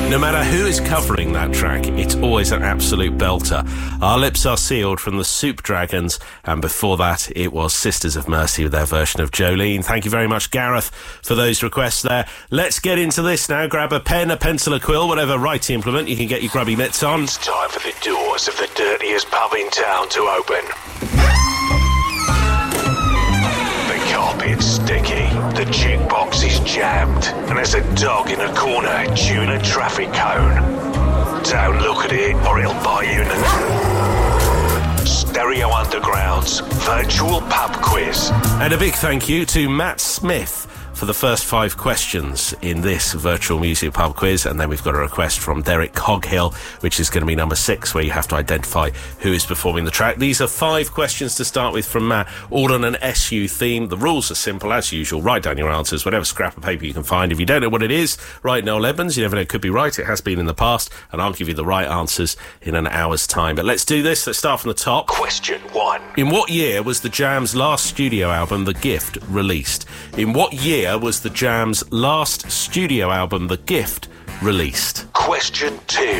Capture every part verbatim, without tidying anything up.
No matter who is covering that track, it's always an absolute belter. Our Lips Are Sealed from the Soup Dragons, and before that it was Sisters of Mercy with their version of Jolene. Thank you very much, Gareth, for those requests there. Let's get into this now. Grab a pen, a pencil, a quill, whatever writing implement you can get your grubby mitts on. It's time for the doors of the dirtiest pub in town to open. The carpet's sticky, the jukebox is jammed, and there's a dog in a corner chewing a traffic cone. Don't look at it or it'll bite you in the... Stereo Underground's virtual pub quiz. And a big thank you to Matt Smith for the first five questions in this virtual music pub quiz. And then we've got a request from Derek Coghill, which is going to be number six, where you have to identify who is performing the track. These are five questions to start with from Matt, all on an S U theme. The rules are simple, as usual. Write down your answers, whatever scrap of paper you can find. If you don't know what it is, write Noel Edmonds. You never know, it could be right. It has been in the past, and I'll give you the right answers in an hour's time. But let's do this. Let's start from the top. Question one. In what year was the Jam's last studio album, The Gift, released? In what year was the Jam's last studio album, The Gift, released? Question two.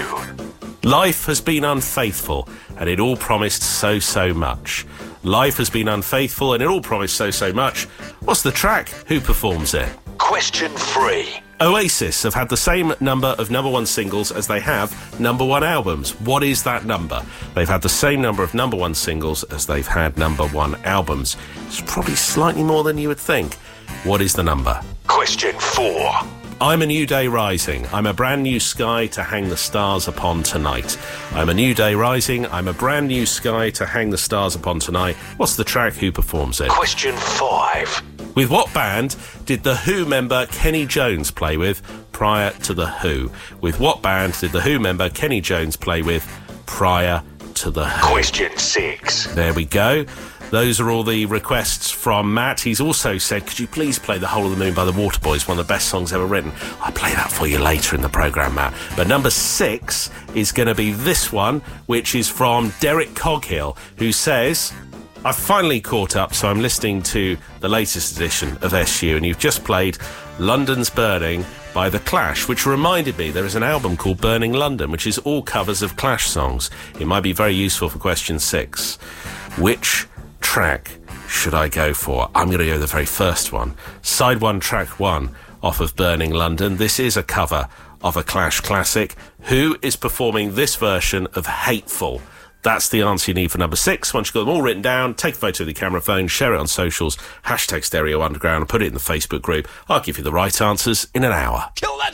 Life has been unfaithful, and it all promised so, so much. Life has been unfaithful, and it all promised so, so much. What's the track? Who performs it? Question three. Oasis have had the same number of number one singles as they have number one albums. What is that number? They've had the same number of number one singles as they've had number one albums. It's probably slightly more than you would think. What is the number? Question four. I'm a new day rising. I'm a brand new sky to hang the stars upon tonight. I'm a new day rising. I'm a brand new sky to hang the stars upon tonight. What's the track? Who performs it? Question five. With what band did The Who member Kenny Jones play with prior to The Who? With what band did The Who member Kenny Jones play with prior to The Who? Question six. There we go. Those are all the requests from Matt. He's also said, could you please play The Hole of the Moon by the Waterboys, one of the best songs ever written? I'll play that for you later in the programme, Matt. But number six is going to be this one, which is from Derek Coghill, who says, I've finally caught up, so I'm listening to the latest edition of S U, and you've just played London's Burning by The Clash, which reminded me there is an album called Burning London, which is all covers of Clash songs. It might be very useful for question six. Which track should I go for? I'm going to go the very first one. Side one, track one, off of Burning London. This is a cover of a Clash classic. Who is performing this version of Hateful? That's the answer you need for number six. Once you've got them all written down, take a photo of the camera phone, share it on socials, hashtag Stereo Underground, and put it in the Facebook group. I'll give you the right answers in an hour. Kill that